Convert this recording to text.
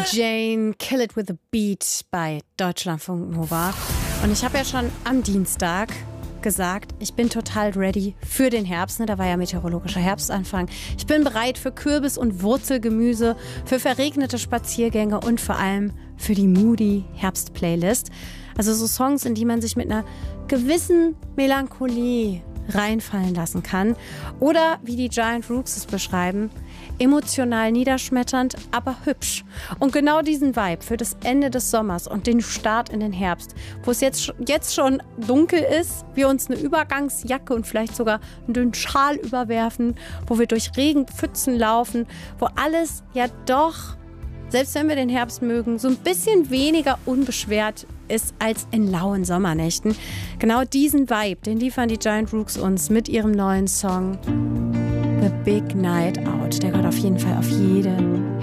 Jane, Kill It With A Beat bei Deutschlandfunk Nova. Und ich habe ja schon am Dienstag gesagt, ich bin total ready für den Herbst. Da war ja meteorologischer Herbstanfang. Ich bin bereit für Kürbis- und Wurzelgemüse, für verregnete Spaziergänge und vor allem für die Moody Herbst-Playlist. Also so Songs, in die man sich mit einer gewissen Melancholie reinfallen lassen kann. Oder wie die Giant Rooks es beschreiben, emotional niederschmetternd, aber hübsch. Und genau diesen Vibe für das Ende des Sommers und den Start in den Herbst, wo es jetzt schon dunkel ist, wir uns eine Übergangsjacke und vielleicht sogar einen dünnen Schal überwerfen, wo wir durch Regenpfützen laufen, wo alles ja doch, selbst wenn wir den Herbst mögen, so ein bisschen weniger unbeschwert ist als in lauen Sommernächten. Genau diesen Vibe, den liefern die Giant Rooks uns mit ihrem neuen Song The Big Night Out. Der gehört auf jeden Fall auf jede